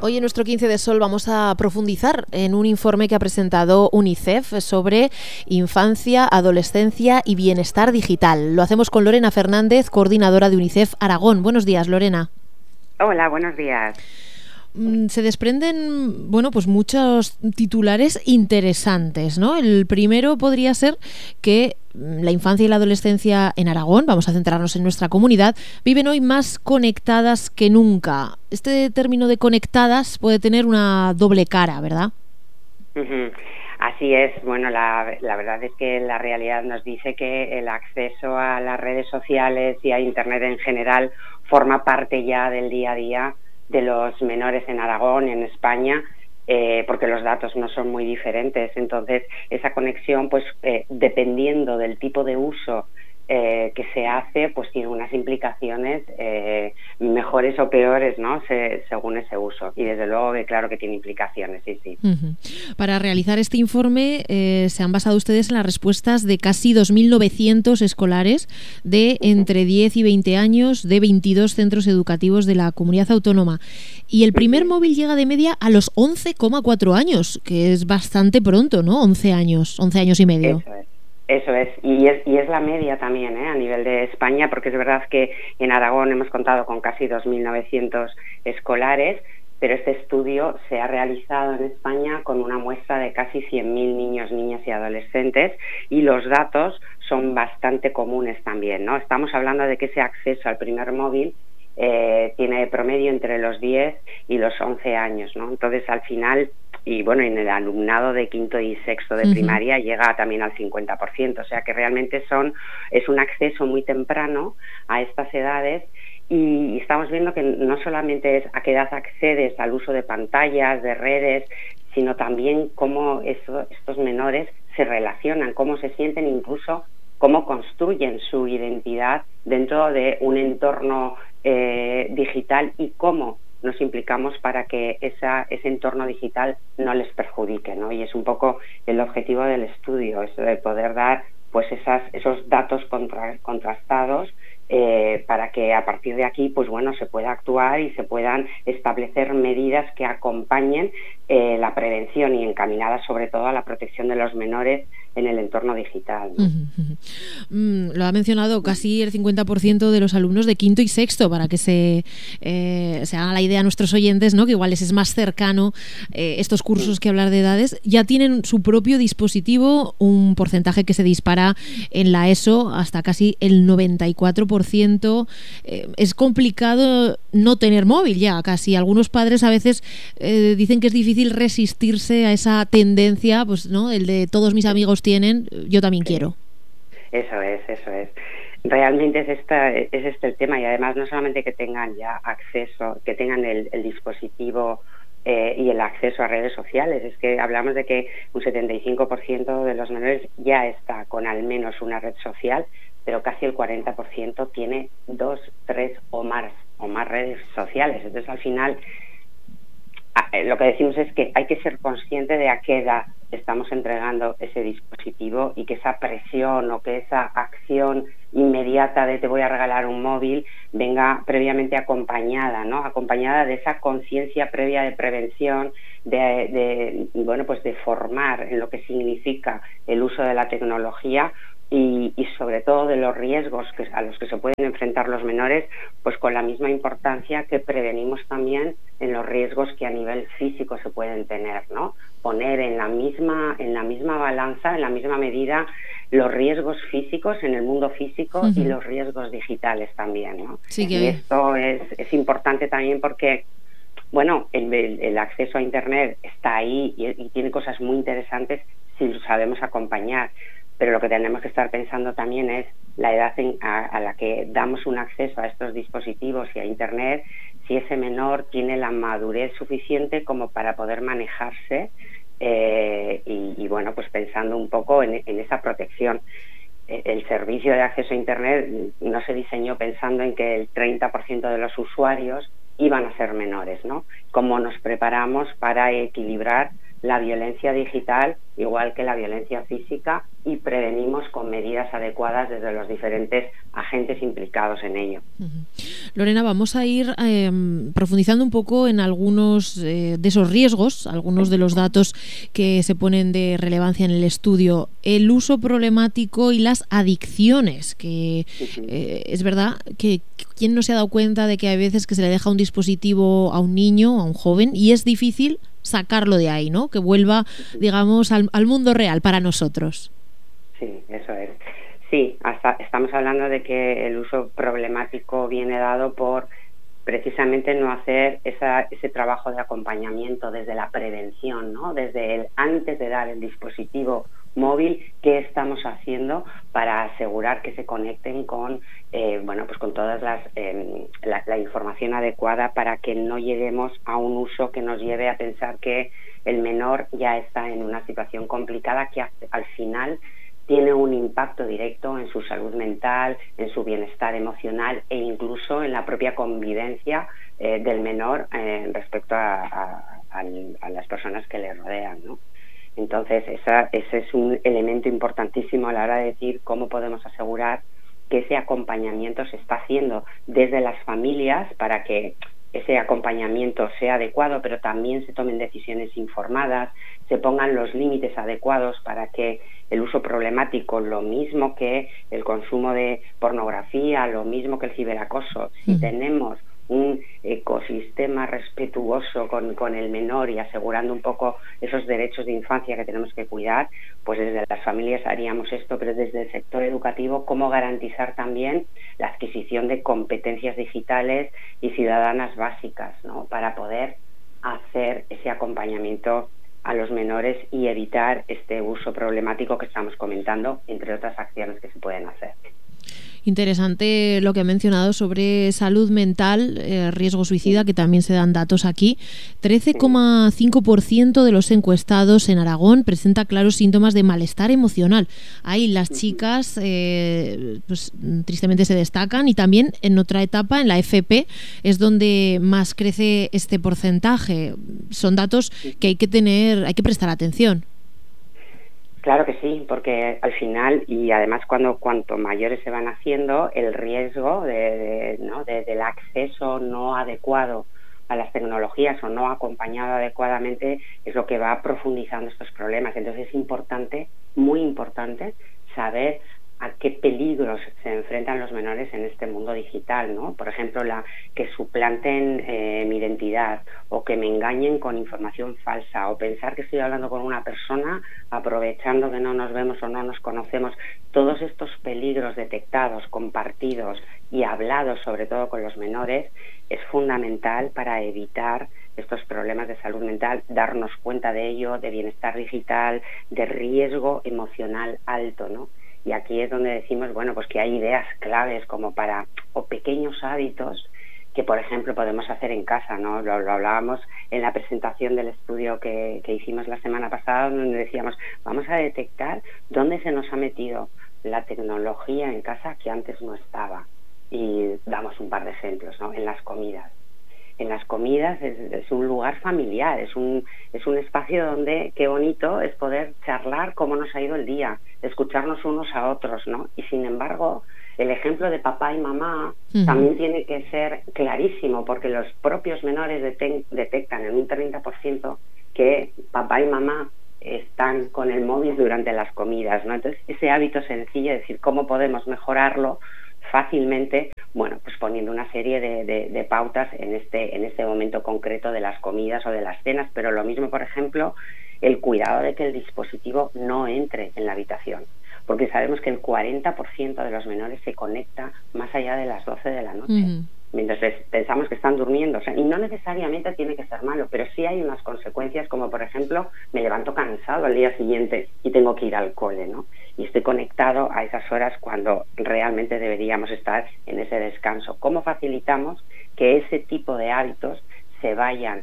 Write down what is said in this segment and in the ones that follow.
Hoy en nuestro 15 de Sol vamos a profundizar en un informe que ha presentado UNICEF sobre infancia, adolescencia y bienestar digital. Lo hacemos con Lorena Fernández, coordinadora de UNICEF Aragón. Buenos días, Lorena. Hola, buenos días. Se desprenden, pues muchos titulares interesantes, ¿no? El primero podría ser que la infancia y la adolescencia en Aragón, vamos a centrarnos en nuestra comunidad, viven hoy más conectadas que nunca. Este término de conectadas puede tener una doble cara, ¿verdad? Así es. Bueno, la verdad es que la realidad nos dice que el acceso a las redes sociales y a Internet en general forma parte ya del día a día de los menores en Aragón, en España, porque los datos no son muy diferentes. Entonces, esa conexión, dependiendo del tipo de uso que se hace, pues tiene unas implicaciones mejores o peores, ¿no? Según ese uso. Y desde luego que claro que tiene implicaciones, sí. Para realizar este informe se han basado ustedes en las respuestas de casi 2.900 escolares de entre 10 y 20 años de 22 centros educativos de la comunidad autónoma. Y el primer móvil llega de media a los 11,4 años, que es bastante pronto, ¿no? 11 años y medio. Eso es, y es la media también, a nivel de España, porque es verdad que en Aragón hemos contado con casi 2.900 escolares, pero este estudio se ha realizado en España con una muestra de casi 100.000 niños, niñas y adolescentes, y los datos son bastante comunes también, ¿no? Estamos hablando de que ese acceso al primer móvil tiene promedio entre los 10 y los 11 años, ¿no? Entonces, al final, y bueno, en el alumnado de quinto y sexto de primaria llega también al 50%, o sea que realmente es un acceso muy temprano a estas edades, y estamos viendo que no solamente es a qué edad accedes al uso de pantallas, de redes, sino también cómo estos menores se relacionan, cómo se sienten, incluso cómo construyen su identidad dentro de un entorno digital, y cómo nos implicamos para que ese entorno digital no les perjudique, ¿no? Y es un poco el objetivo del estudio, eso de poder dar esos datos contrastados para que a partir de aquí se pueda actuar y se puedan establecer medidas que acompañen la prevención y encaminadas sobre todo a la protección de los menores en el entorno digital, ¿no? Lo ha mencionado casi el 50% de los alumnos de quinto y sexto, para que se hagan la idea a nuestros oyentes, ¿no? Que igual les es más cercano estos cursos que hablar de edades. Ya tienen su propio dispositivo, un porcentaje que se dispara en la ESO hasta casi el 94%. Es complicado no tener móvil ya, casi. Algunos padres a veces dicen que es difícil resistirse a esa tendencia, ¿no? El de todos mis amigos tienen, yo también quiero. Eso es. Realmente es este el tema, y además no solamente que tengan ya acceso, que tengan el dispositivo y el acceso a redes sociales, es que hablamos de que un 75% de los menores ya está con al menos una red social, pero casi el 40% tiene 2, 3 o más redes sociales. Entonces, al final, lo que decimos es que hay que ser consciente de a qué edad estamos entregando ese dispositivo, y que esa presión o que esa acción inmediata de te voy a regalar un móvil venga previamente acompañada, ¿no? Acompañada de esa conciencia previa de prevención, de formar en lo que significa el uso de la tecnología, y sobre todo de los riesgos a los que se pueden enfrentar los menores, pues con la misma importancia que prevenimos también en los riesgos que a nivel físico se pueden tener, ¿no? Poner en la misma balanza, en la misma medida, los riesgos físicos en el mundo físico y los riesgos digitales también, ¿no? Sí, y esto es importante también porque el acceso a Internet está ahí y tiene cosas muy interesantes si lo sabemos acompañar. Pero lo que tenemos que estar pensando también es la edad a la que damos un acceso a estos dispositivos y a Internet, si ese menor tiene la madurez suficiente como para poder manejarse pensando un poco en esa protección. El servicio de acceso a Internet no se diseñó pensando en que el 30% de los usuarios iban a ser menores, ¿no? ¿Cómo nos preparamos para equilibrar la violencia digital igual que la violencia física, y prevenimos con medidas adecuadas desde los diferentes agentes implicados en ello? Lorena, vamos a ir profundizando un poco en algunos de esos riesgos, algunos de los datos que se ponen de relevancia en el estudio. El uso problemático y las adicciones, que es verdad que ¿quién no se ha dado cuenta de que hay veces que se le deja un dispositivo a un niño, a un joven, y es difícil sacarlo de ahí, ¿no? Que vuelva, digamos, al mundo real para nosotros? Sí, eso es. Sí, estamos hablando de que el uso problemático viene dado por precisamente no hacer ese trabajo de acompañamiento desde la prevención, ¿no? Desde el antes de dar el dispositivo móvil, qué estamos haciendo para asegurar que se conecten con pues con todas la información adecuada, para que no lleguemos a un uso que nos lleve a pensar que el menor ya está en una situación complicada que al final tiene un impacto directo en su salud mental, en su bienestar emocional e incluso en la propia convivencia del menor respecto a las personas que le rodean, ¿no? Entonces, ese es un elemento importantísimo a la hora de decir cómo podemos asegurar que ese acompañamiento se está haciendo desde las familias para que ese acompañamiento sea adecuado, pero también se tomen decisiones informadas, se pongan los límites adecuados para que el uso problemático, lo mismo que el consumo de pornografía, lo mismo que el ciberacoso, si tenemos un ecosistema respetuoso con el menor y asegurando un poco esos derechos de infancia que tenemos que cuidar, pues desde las familias haríamos esto, pero desde el sector educativo, cómo garantizar también la adquisición de competencias digitales y ciudadanas básicas, ¿no? Para poder hacer ese acompañamiento a los menores y evitar este uso problemático que estamos comentando, entre otras acciones que se pueden hacer. Interesante lo que ha mencionado sobre salud mental, riesgo suicida, que también se dan datos aquí. 13,5% de los encuestados en Aragón presenta claros síntomas de malestar emocional. Ahí las chicas pues tristemente se destacan, y también en otra etapa, en la FP, es donde más crece este porcentaje. Son datos que hay que prestar atención. Claro que sí, porque al final, y además cuanto mayores se van haciendo, el riesgo del acceso no adecuado a las tecnologías o no acompañado adecuadamente es lo que va profundizando estos problemas. Entonces es importante, muy importante, saber a qué peligros se enfrentan los menores en este mundo digital, ¿no? Por ejemplo, que suplanten mi identidad, o que me engañen con información falsa, o pensar que estoy hablando con una persona aprovechando que no nos vemos o no nos conocemos. Todos estos peligros detectados, compartidos y hablados sobre todo con los menores es fundamental para evitar estos problemas de salud mental, darnos cuenta de ello, de bienestar digital, de riesgo emocional alto, ¿no? Y aquí es donde decimos, bueno, pues que hay ideas claves o pequeños hábitos que, por ejemplo, podemos hacer en casa, ¿no? Lo hablábamos en la presentación del estudio que hicimos la semana pasada, donde decíamos, vamos a detectar dónde se nos ha metido la tecnología en casa que antes no estaba. Y damos un par de ejemplos, ¿no? En las comidas. En las comidas es un lugar familiar, es un espacio donde qué bonito es poder charlar cómo nos ha ido el día, escucharnos unos a otros, ¿no? Y sin embargo, el ejemplo de papá y mamá también tiene que ser clarísimo, porque los propios menores detectan en un 30% que papá y mamá están con el móvil durante las comidas, ¿no? Entonces, ese hábito sencillo, es decir, cómo podemos mejorarlo fácilmente, bueno, pues poniendo una serie de pautas en este momento concreto de las comidas o de las cenas, pero lo mismo, por ejemplo, el cuidado de que el dispositivo no entre en la habitación, porque sabemos que el 40% de los menores se conecta más allá de las 12 de la noche. Mientras pensamos que están durmiendo, o sea, y no necesariamente tiene que ser malo, pero sí hay unas consecuencias, como por ejemplo, me levanto cansado al día siguiente y tengo que ir al cole, ¿no? Y estoy conectado a esas horas cuando realmente deberíamos estar en ese descanso. ¿Cómo facilitamos que ese tipo de hábitos se vayan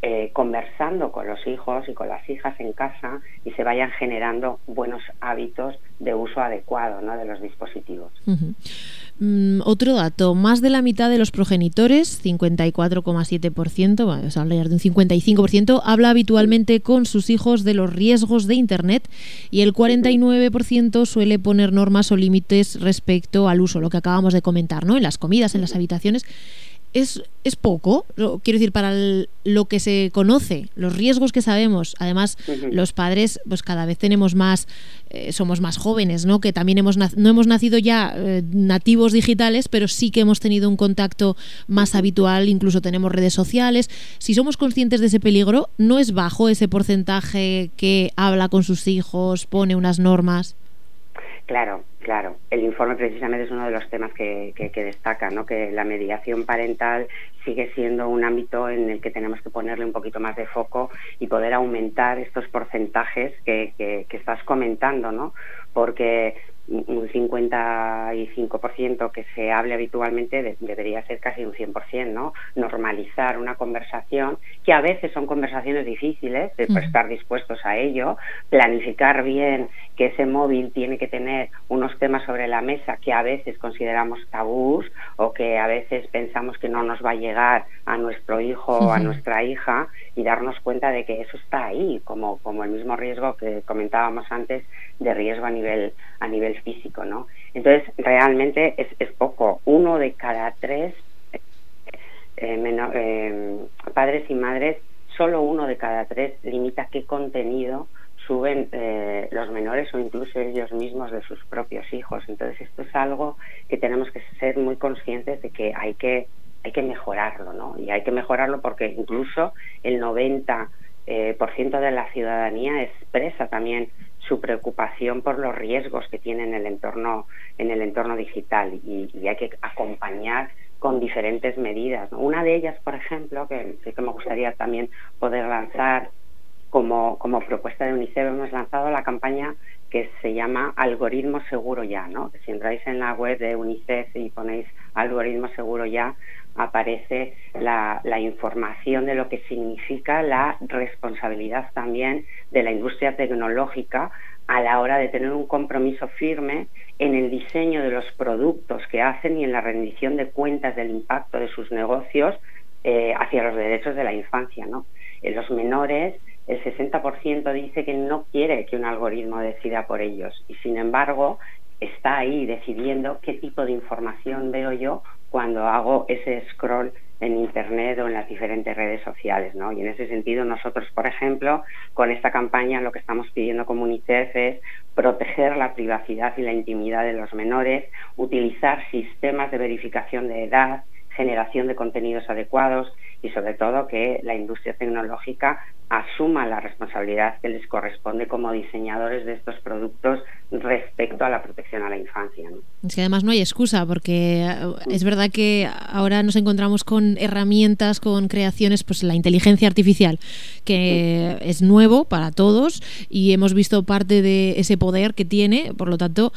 conversando con los hijos y con las hijas en casa y se vayan generando buenos hábitos de uso adecuado, ¿no?, de los dispositivos. Otro dato, más de la mitad de los progenitores, 54,7%, vamos a hablar de un 55%, habla habitualmente con sus hijos de los riesgos de Internet y el 49% suele poner normas o límites respecto al uso, lo que acabamos de comentar, ¿no?, en las comidas, en las habitaciones. Es poco, quiero decir, para lo que se conoce, los riesgos que sabemos. Además, los padres, pues cada vez tenemos más, somos más jóvenes, ¿no? Que también no hemos nacido ya nativos digitales, pero sí que hemos tenido un contacto más habitual, incluso tenemos redes sociales. Si somos conscientes de ese peligro, ¿no es bajo ese porcentaje que habla con sus hijos, pone unas normas? Claro. El informe precisamente es uno de los temas que destaca, ¿no?, que la mediación parental sigue siendo un ámbito en el que tenemos que ponerle un poquito más de foco y poder aumentar estos porcentajes que estás comentando, ¿no? Porque un 55% que se hable habitualmente debería ser casi un 100%, ¿no? Normalizar una conversación, que a veces son conversaciones difíciles, de estar dispuestos a ello, planificar bien que ese móvil tiene que tener unos temas sobre la mesa que a veces consideramos tabús o que a veces pensamos que no nos va a llegar a nuestro hijo o a nuestra hija, y darnos cuenta de que eso está ahí, como el mismo riesgo que comentábamos antes, de riesgo a nivel físico, ¿no? Entonces, realmente es poco. 1 de cada 3 padres y madres, solo 1 de cada 3 limita qué contenido suben los menores o incluso ellos mismos de sus propios hijos. Entonces, esto es algo que tenemos que ser muy conscientes de que hay que mejorarlo, ¿no? Y hay que mejorarlo porque incluso el 90% de la ciudadanía expresa también su preocupación por los riesgos que tiene en el entorno digital, y hay que acompañar con diferentes medidas, ¿no? Una de ellas, por ejemplo, que sí que me gustaría también poder lanzar como propuesta de UNICEF, hemos lanzado la campaña que se llama Algoritmo Seguro Ya, ¿no? Si entráis en la web de UNICEF y ponéis Algoritmo Seguro Ya, aparece la información de lo que significa la responsabilidad también de la industria tecnológica a la hora de tener un compromiso firme en el diseño de los productos que hacen y en la rendición de cuentas del impacto de sus negocios hacia los derechos de la infancia, ¿no? En los menores, el 60% dice que no quiere que un algoritmo decida por ellos, y sin embargo está ahí decidiendo qué tipo de información veo yo cuando hago ese scroll en Internet o en las diferentes redes sociales, ¿no? Y en ese sentido nosotros, por ejemplo, con esta campaña lo que estamos pidiendo como UNICEF es proteger la privacidad y la intimidad de los menores, utilizar sistemas de verificación de edad, generación de contenidos adecuados y sobre todo que la industria tecnológica asuma la responsabilidad que les corresponde como diseñadores de estos productos respecto a la protección a la infancia, ¿no? Es que además no hay excusa, porque es verdad que ahora nos encontramos con herramientas, con creaciones, pues la inteligencia artificial, que es nuevo para todos y hemos visto parte de ese poder que tiene, por lo tanto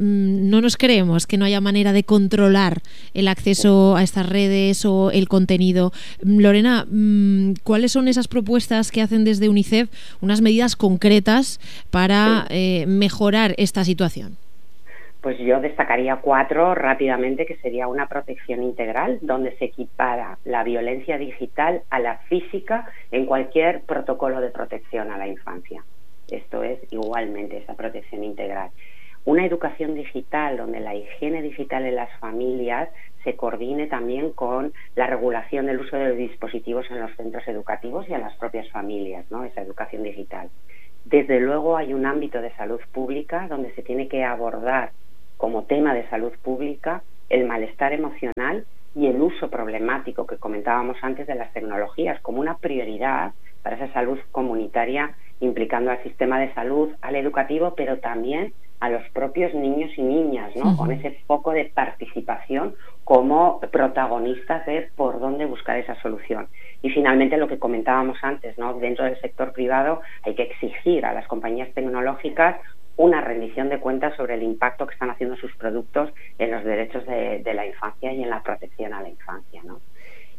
no nos creemos que no haya manera de controlar el acceso a estas redes o el contenido. Lorena, ¿cuáles son esas propuestas que hacen desde UNICEF, unas medidas concretas para mejorar esta situación? Pues yo destacaría 4 rápidamente, que sería una protección integral, donde se equipara la violencia digital a la física en cualquier protocolo de protección a la infancia. Esto es igualmente esa protección integral. Una educación digital donde la higiene digital en las familias se coordine también con la regulación del uso de los dispositivos en los centros educativos y en las propias familias, ¿no? Esa educación digital. Desde luego hay un ámbito de salud pública donde se tiene que abordar como tema de salud pública el malestar emocional y el uso problemático que comentábamos antes de las tecnologías como una prioridad para esa salud comunitaria, implicando al sistema de salud, al educativo, pero también a los propios niños y niñas, ¿no? Con ese foco de participación como protagonistas de por dónde buscar esa solución. Y finalmente lo que comentábamos antes, ¿no? Dentro del sector privado hay que exigir a las compañías tecnológicas una rendición de cuentas sobre el impacto que están haciendo sus productos en los derechos de la infancia y en la protección a la infancia, ¿no?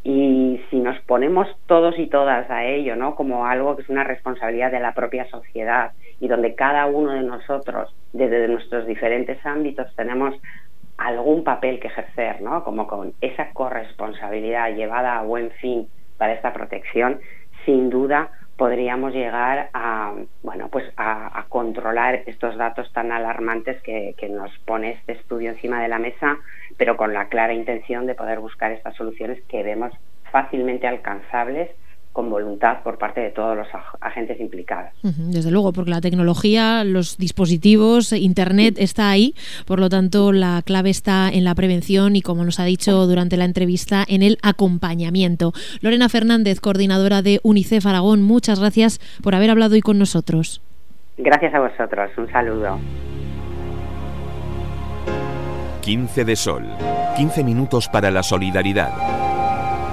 Y si nos ponemos todos y todas a ello, ¿no?, como algo que es una responsabilidad de la propia sociedad y donde cada uno de nosotros, desde nuestros diferentes ámbitos, tenemos algún papel que ejercer, ¿no?, como con esa corresponsabilidad llevada a buen fin para esta protección, sin duda podríamos llegar a, bueno, pues a controlar estos datos tan alarmantes que nos pone este estudio encima de la mesa, pero con la clara intención de poder buscar estas soluciones que vemos fácilmente alcanzables con voluntad por parte de todos los agentes implicados. Desde luego, porque la tecnología, los dispositivos, Internet está ahí, por lo tanto la clave está en la prevención y, como nos ha dicho durante la entrevista, en el acompañamiento. Lorena Fernández, coordinadora de UNICEF Aragón, muchas gracias por haber hablado hoy con nosotros. Gracias a vosotros, un saludo. 15 de Sol, 15 minutos para la solidaridad.